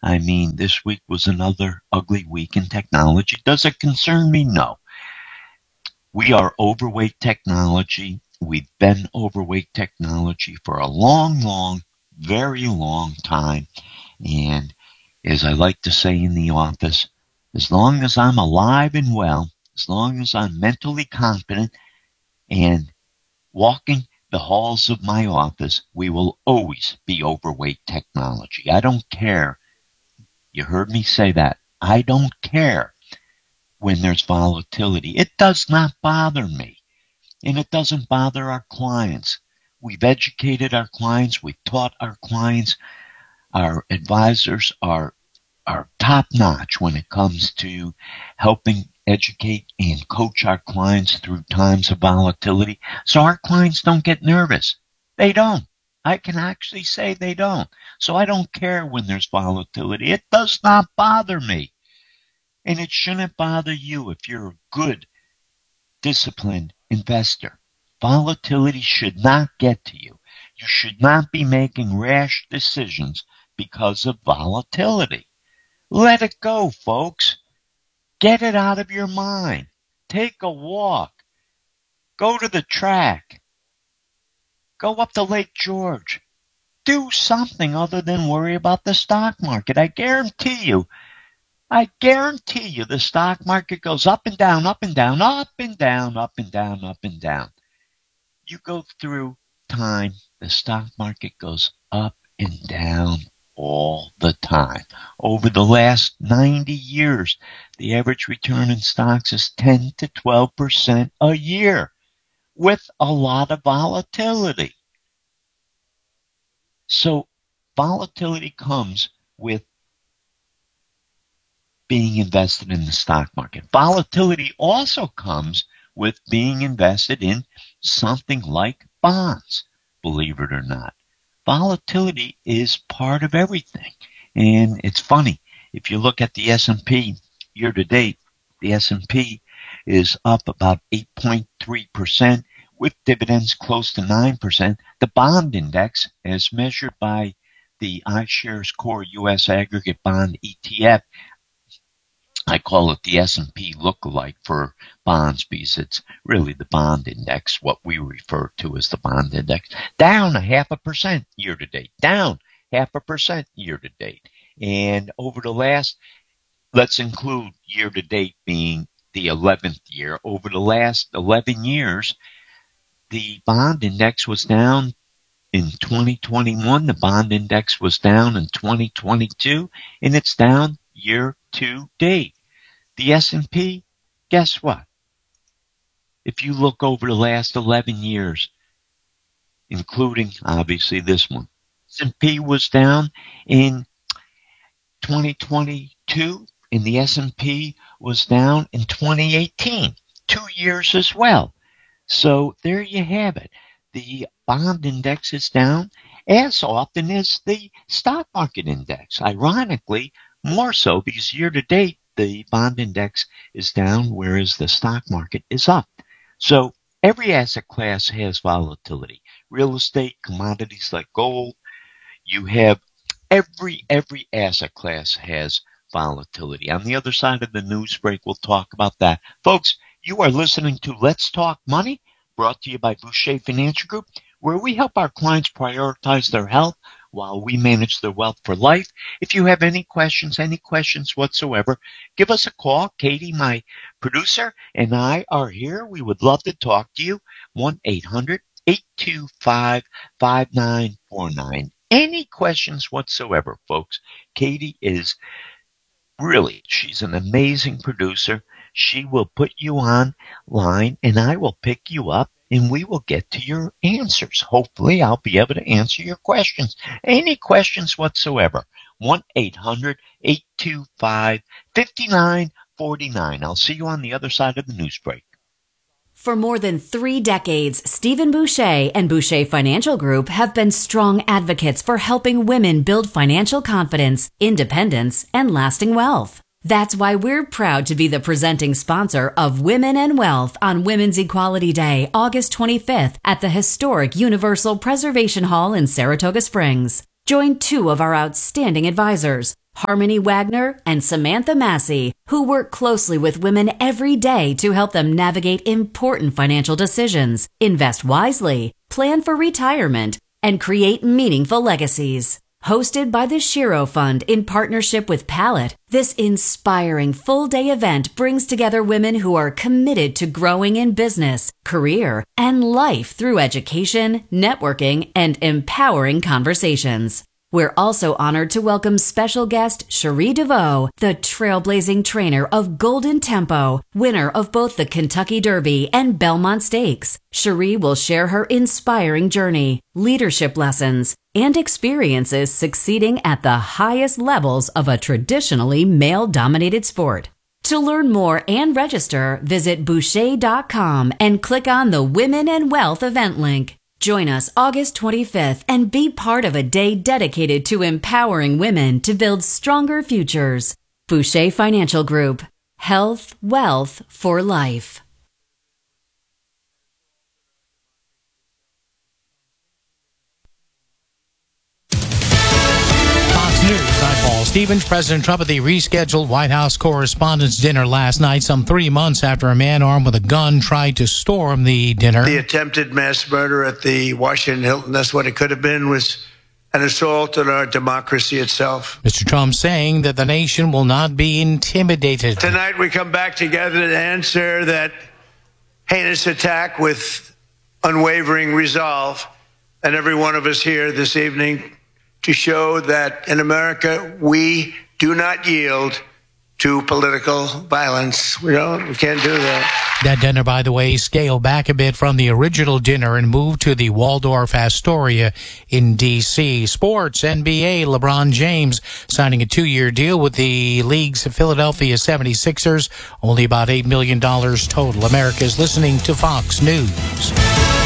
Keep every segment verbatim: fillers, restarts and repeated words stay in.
I mean, this week was another ugly week in technology. Does it concern me? No. We are overweight technology. We've been overweight technology for a long, long, very long time. And as I like to say in the office, as long as I'm alive and well, as long as I'm mentally confident and walking the halls of my office, we will always be overweight technology. I don't care. You heard me say that. I don't care when there's volatility. It does not bother me, and it doesn't bother our clients. We've educated our clients. We've taught our clients. Our advisors are are top-notch when it comes to helping educate and coach our clients through times of volatility. So our clients don't get nervous. They don't. I can actually say they don't. So I don't care when there's volatility. It does not bother me. And it shouldn't bother you if you're a good, disciplined investor. Volatility should not get to you. You should not be making rash decisions because of volatility. Let it go, folks. Get it out of your mind. Take a walk. Go to the track. Go up to Lake George. Do something other than worry about the stock market. I guarantee you, I guarantee you the stock market goes up and down, up and down, up and down, up and down, up and down. You go through time, the stock market goes up and down all the time. Over the last ninety years, the average return in stocks is ten to twelve percent a year with a lot of volatility. So volatility comes with being invested in the stock market. Volatility also comes with being invested in something like bonds, believe it or not. Volatility is part of everything. And it's funny, if you look at the S and P year to date, the S and P is up about eight point three percent with dividends close to nine percent. The bond index, as measured by the iShares Core U S Aggregate Bond E T F, I call it the S and P lookalike for bonds because it's really the bond index, what we refer to as the bond index, down a half a percent year to date, down half a percent year to date. And over the last, let's include year to date being the eleventh year, over the last eleven years, the bond index was down in twenty twenty-one, the bond index was down in twenty twenty-two, and it's down year to date. The S and P, guess what? If you look over the last eleven years, including obviously this one, S and P was down in twenty twenty-two, and the S and P was down in twenty eighteen, two years as well. So there you have it. The bond index is down as often as the stock market index. Ironically, more so because year to date, the bond index is down, whereas the stock market is up. So every asset class has volatility. Real estate, commodities like gold, you have every, every asset class has volatility. On the other side of the news break, we'll talk about that. Folks, you are listening to Let's Talk Money, brought to you by Boucher Financial Group, where we help our clients prioritize their health while we manage their wealth for life. If you have any questions, any questions whatsoever, give us a call. Katie, my producer, and I are here. We would love to talk to you. one eight hundred eight two five five nine four nine. Any questions whatsoever, folks. Katie is really, she's an amazing producer. She will put you on line, and I will pick you up, and we will get to your answers. Hopefully, I'll be able to answer your questions. Any questions whatsoever. one eight hundred eight two five five nine four nine. I'll see you on the other side of the news break. For more than three decades, Stephen Boucher and Boucher Financial Group have been strong advocates for helping women build financial confidence, independence, and lasting wealth. That's why we're proud to be the presenting sponsor of Women and Wealth on Women's Equality Day, August twenty-fifth, at the historic Universal Preservation Hall in Saratoga Springs. Join two of our outstanding advisors, Harmony Wagner, and Samantha Massey, who work closely with women every day to help them navigate important financial decisions, invest wisely, plan for retirement, and create meaningful legacies. Hosted by the Shiro Fund in partnership with Pallet, this inspiring full-day event brings together women who are committed to growing in business, career, and life through education, networking, and empowering conversations. We're also honored to welcome special guest Cherie DeVoe, the trailblazing trainer of Golden Tempo, winner of both the Kentucky Derby and Belmont Stakes. Cherie will share her inspiring journey, leadership lessons, and experiences succeeding at the highest levels of a traditionally male-dominated sport. To learn more and register, visit Boucher dot com and click on the Women and Wealth event link. Join us August twenty-fifth and be part of a day dedicated to empowering women to build stronger futures. Boucher Financial Group. Health, wealth for life. Fox News, I'm Paul Stevens. President Trump at the rescheduled White House Correspondents' Dinner last night, some three months after a man armed with a gun tried to storm the dinner. The attempted mass murder at the Washington Hilton, that's what it could have been, was an assault on our democracy itself. Mister Trump saying that the nation will not be intimidated. Tonight we come back together to answer that heinous attack with unwavering resolve, and every one of us here this evening to show that in America we do not yield to political violence. We don't, we can't do that. That dinner, by the way, scaled back a bit from the original dinner and moved to the Waldorf Astoria in D C. Sports, N B A, LeBron James signing a two-year deal with the league's Philadelphia seventy-sixers, only about eight million dollars total. America is listening to Fox News.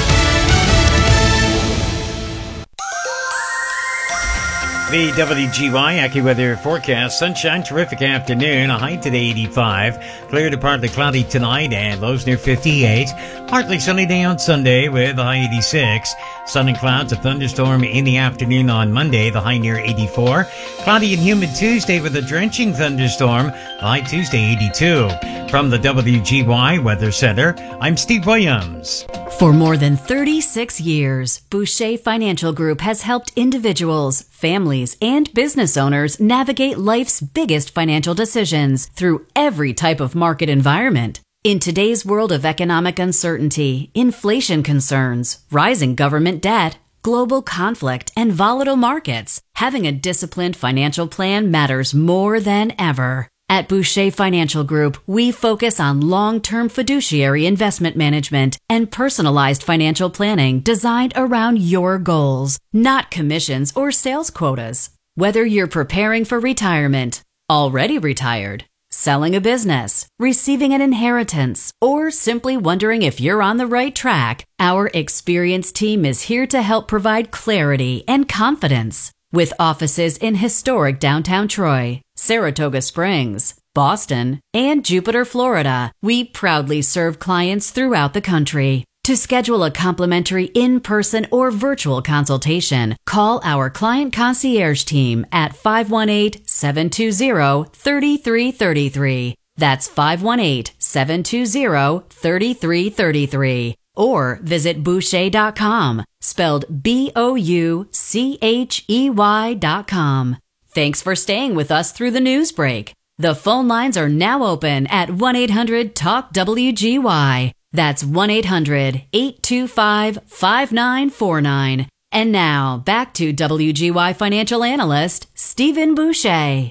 The W G Y AccuWeather forecast. Sunshine, terrific afternoon. A high today eighty-five. Clear to partly cloudy tonight and lows near fifty-eight. Partly sunny day on Sunday with a high eighty-six. Sun and clouds, a thunderstorm in the afternoon on Monday, the high near eighty-four. Cloudy and humid Tuesday with a drenching thunderstorm, the high Tuesday eighty-two. From the W G Y Weather Center, I'm Steve Williams. For more than thirty-six years, Boucher Financial Group has helped individuals, families, and business owners navigate life's biggest financial decisions through every type of market environment. In today's world of economic uncertainty, inflation concerns, rising government debt, global conflict, and volatile markets, having a disciplined financial plan matters more than ever. At Boucher Financial Group, we focus on long-term fiduciary investment management and personalized financial planning designed around your goals, not commissions or sales quotas. Whether you're preparing for retirement, already retired, selling a business, receiving an inheritance, or simply wondering if you're on the right track, our experienced team is here to help provide clarity and confidence. With offices in historic downtown Troy, Saratoga Springs, Boston, and Jupiter, Florida, we proudly serve clients throughout the country. To schedule a complimentary in-person or virtual consultation, call our client concierge team at five one eight, seven two zero, three three three three. That's five one eight, seven two zero, three three three three. Or visit Boucher dot com, spelled B O U C H E Y dot com. Thanks for staying with us through the news break. The phone lines are now open at one eight hundred talk W G Y. That's one eight hundred, eight two five, five nine four nine. And now, back to W G Y financial analyst, Stephen Boucher.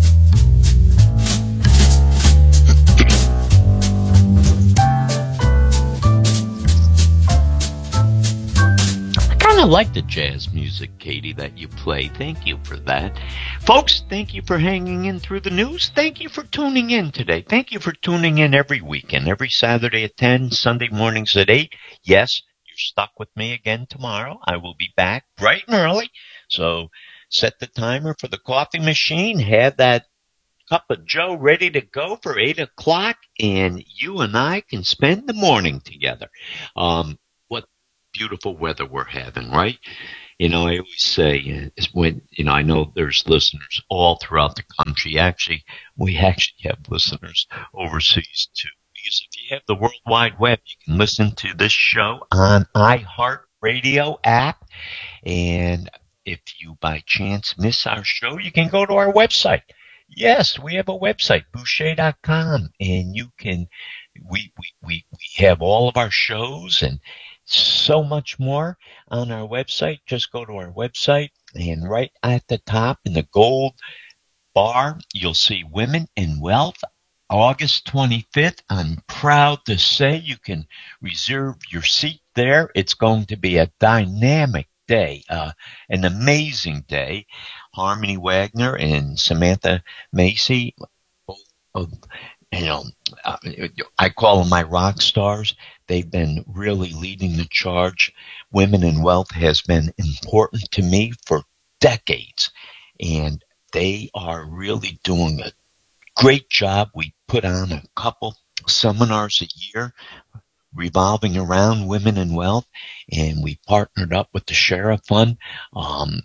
I like the jazz music, Katie, that you play. Thank you for that. Folks, thank you for hanging in through the news. Thank you for tuning in today. Thank you for tuning in every weekend, every Saturday at ten, Sunday mornings at eight. Yes, you're stuck with me again tomorrow. I will be back bright and early. So set the timer for the coffee machine. Have that cup of Joe ready to go for eight o'clock, and you and I can spend the morning together. Um, Beautiful weather we're having, right? You know, I always say, uh, when, you know, I know there's listeners all throughout the country. Actually, we actually have listeners overseas too. Because if you have the World Wide Web, you can listen to this show on iHeartRadio app. And if you by chance miss our show, you can go to our website. Yes, we have a website, Boucher dot com, and you can, we, we, we, we have all of our shows and so much more on our website. Just go to our website, and right at the top in the gold bar, you'll see Women in Wealth, August twenty-fifth. I'm proud to say you can reserve your seat there. It's going to be a dynamic day, uh, an amazing day. Harmony Wagner and Samantha Macy, both of, you know, uh, I call them my rock stars. They've been really leading the charge. Women in Wealth has been important to me for decades, and they are really doing a great job. We put on a couple seminars a year revolving around women in wealth, and we partnered up with the Sheriff Fund um,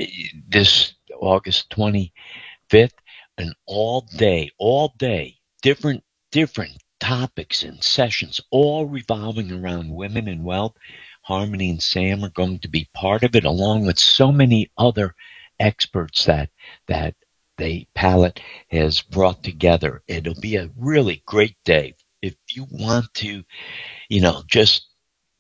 this August twenty-fifth, an all day, all day, different, different topics and sessions, all revolving around women in wealth. Harmony and Sam are going to be part of it, along with so many other experts that that they Palette has brought together. It'll be a really great day. If you want to, you know, just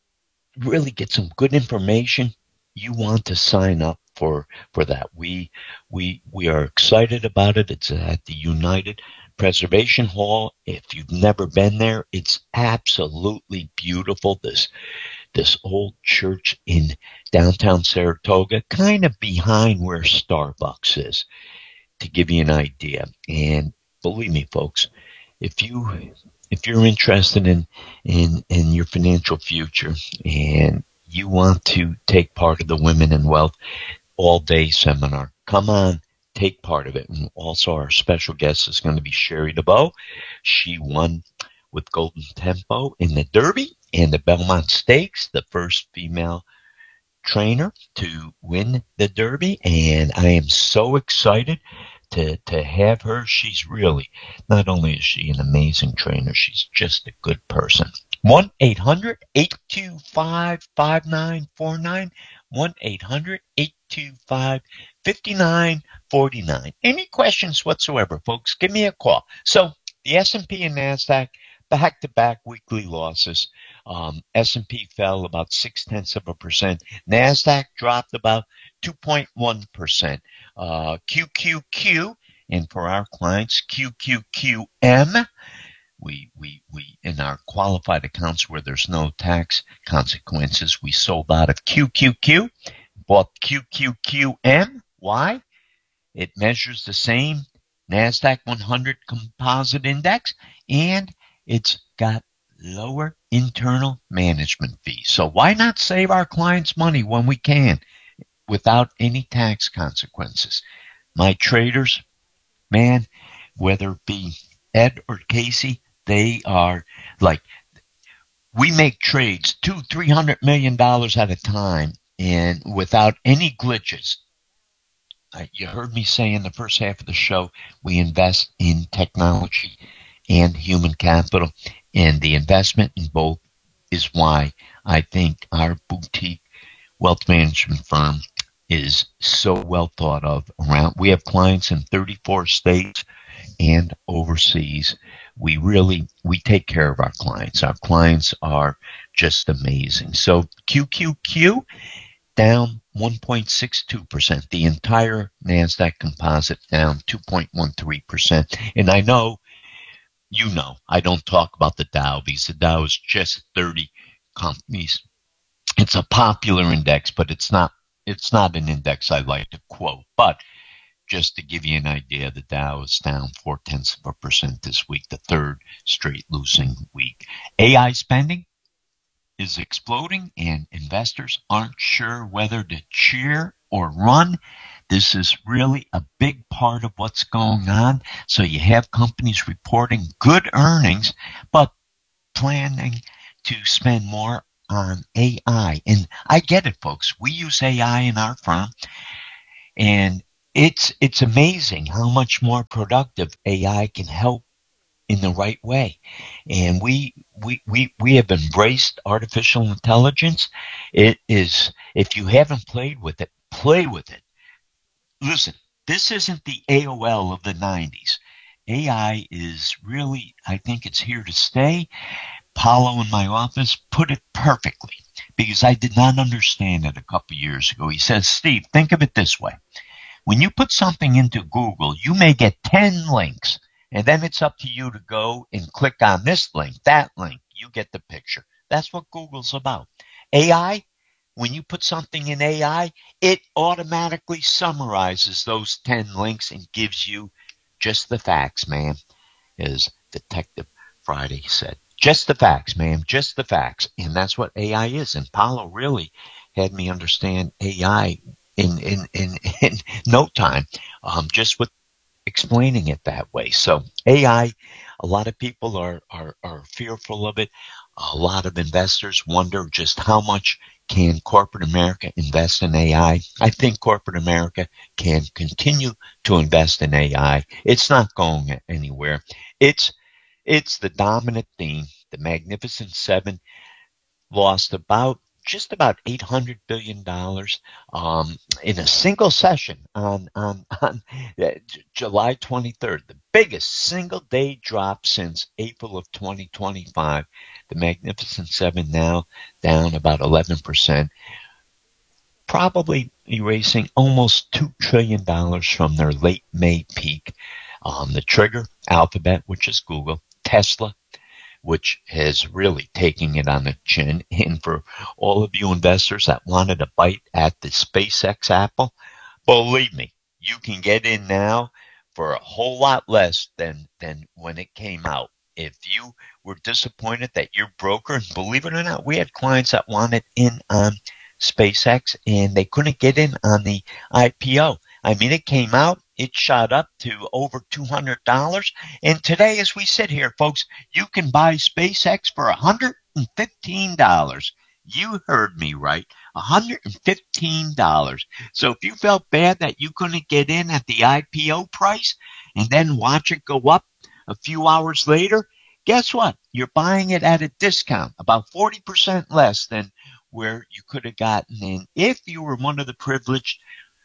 really get some good information, you want to sign up for for that. We we we are excited about it. It's at the United Preservation Hall. If you've never been there, it's absolutely beautiful. This this old church in downtown Saratoga, kind of behind where Starbucks is, to give you an idea. And believe me, folks, if you if you're interested in in in your financial future and you want to take part of the Women in Wealth all day seminar, come on, take part of it. And also our special guest is going to be Sherry DeBow. She won with Golden Tempo in the Derby and the Belmont Stakes, the first female trainer to win the Derby, and I am so excited to to have her. She's really, not only is she an amazing trainer, she's just a good person. one eight hundred eight two five five nine four nine, one eight hundred eight two five five nine four nine. Any questions whatsoever, folks, give me a call. So the S and P and NASDAQ, back-to-back weekly losses. Um, S and P fell about six-tenths of a percent. NASDAQ dropped about two point one percent. Uh, Q Q Q, and for our clients, Q Q Q M, we, we, we, in our qualified accounts where there's no tax consequences, we sold out of Q Q Q, bought Q Q Q M. Why? It measures the same NASDAQ one hundred composite index, and it's got lower internal management fees. So why not save our clients money when we can without any tax consequences? My traders, man, whether it be Ed or Casey, they are like, we make trades two, three hundred million dollars at a time, and without any glitches. Uh, you heard me say in the first half of the show, we invest in technology and human capital, and the investment in both is why I think our boutique wealth management firm is so well thought of around. We have clients in thirty-four states and overseas. We really, we take care of our clients. Our clients are just amazing. So Q Q Q down one point six two percent. The entire NASDAQ composite down two point one three percent. And I know, you know, I don't talk about the Dow because the Dow is just thirty companies. It's a popular index, but it's not it's not an index I like to quote. But just to give you an idea, the Dow is down four tenths of a percent this week, the third straight losing week. A I spending is exploding, and investors aren't sure whether to cheer or run. This is really a big part of what's going on. So you have companies reporting good earnings, but planning to spend more on A I. And I get it, folks. We use A I in our firm, and it's it's amazing how much more productive A I can help in the right way. And we we we we have embraced artificial intelligence. It is, if you haven't played with it, play with it. Listen, this isn't the A O L of the nineties. A I is really, I think it's here to stay. Paulo in my office put it perfectly, because I did not understand it a couple years ago. He says, Steve, think of it this way. When you put something into Google, you may get ten links, and then it's up to you to go and click on this link, that link. You get the picture. That's what Google's about. A I, when you put something in A I, it automatically summarizes those ten links and gives you just the facts, ma'am, as Detective Friday said. Just the facts, ma'am, just the facts. And that's what A I is. And Paulo really had me understand A I in in, in, in no time, um, just with explaining it that way. So A I, a lot of people are, are, are fearful of it. A lot of investors wonder just how much can corporate America invest in A I. I think corporate America can continue to invest in A I. It's not going anywhere. It's it's the dominant theme. The Magnificent Seven lost about just about eight hundred billion dollars um, in a single session on, on, on July twenty-third, the biggest single day drop since April of twenty twenty-five. The Magnificent Seven now down about eleven percent, probably erasing almost two trillion dollars from their late May peak. Um, the trigger, Alphabet, which is Google, Tesla, which has really taken it on the chin. And for all of you investors that wanted a bite at the SpaceX apple, believe me, you can get in now for a whole lot less than, than when it came out. If you were disappointed that your broker, and believe it or not, we had clients that wanted in on SpaceX and they couldn't get in on the I P O. I mean, it came out, it shot up to over two hundred dollars. And today, as we sit here, folks, you can buy SpaceX for one hundred fifteen dollars. You heard me right, one hundred fifteen dollars. So if you felt bad that you couldn't get in at the I P O price and then watch it go up a few hours later, guess what? You're buying it at a discount, about forty percent less than where you could have gotten in if you were one of the privileged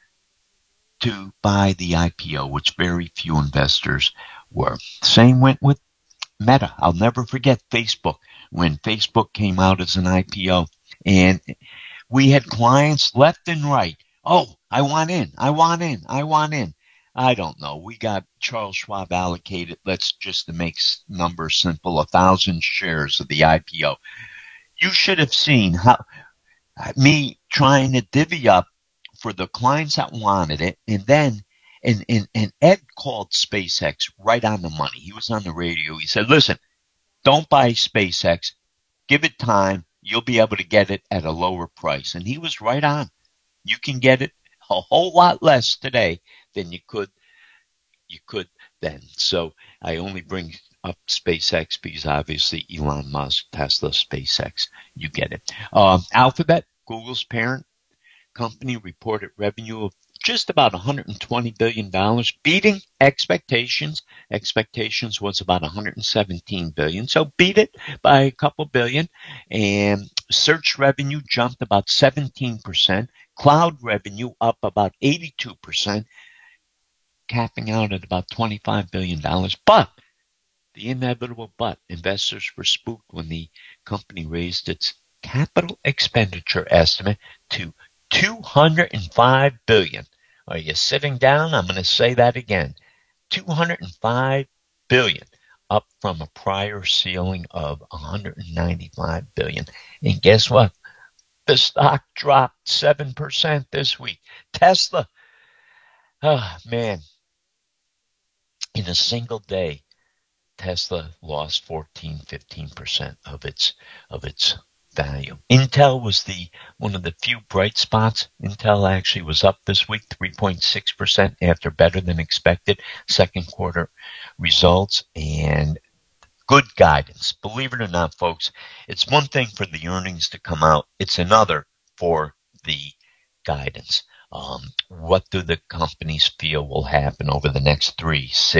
to buy the I P O, which very few investors were. Same went with Meta. I'll never forget Facebook, when Facebook came out as an I P O. And we had clients left and right. Oh, I want in. I want in. I want in. I don't know. We got Charles Schwab allocated, let's just to make numbers simple, a thousand shares of the I P O. You should have seen how me trying to divvy up for the clients that wanted it. And then, and, and, and Ed called SpaceX right on the money. He was on the radio. He said, listen, don't buy SpaceX. Give it time. You'll be able to get it at a lower price. And he was right on. You can get it a whole lot less today than you could you could then. So I only bring up SpaceX because obviously Elon Musk, Tesla, SpaceX, you get it. Um, Alphabet, Google's parent company, reported revenue of just about one hundred twenty billion dollars, beating expectations. Expectations was about one hundred seventeen billion dollars, so beat it by a couple billion. And search revenue jumped about seventeen percent. Cloud revenue up about eighty-two percent, capping out at about twenty-five billion dollars. But the inevitable but, investors were spooked when the company raised its capital expenditure estimate to two hundred five billion dollars. Are you sitting down? I'm going to say that again. two hundred five billion dollars, up from a prior ceiling of one hundred ninety-five billion dollars. And guess what? The stock dropped seven percent this week. Tesla, oh man, in a single day, Tesla lost fourteen, fifteen percent of its of its value. Intel was the one of the few bright spots. Intel actually was up this week, three point six percent after better than expected second quarter results. And good guidance. Believe it or not, folks, it's one thing for the earnings to come out. It's another for the guidance. Um, what do the companies feel will happen over the next three, six,